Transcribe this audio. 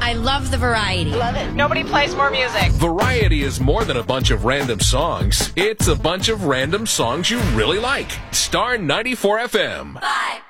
I love the variety. Love it. Nobody plays more music. Variety is more than a bunch of random songs. It's a bunch of random songs you really like. Star 94 FM. 5.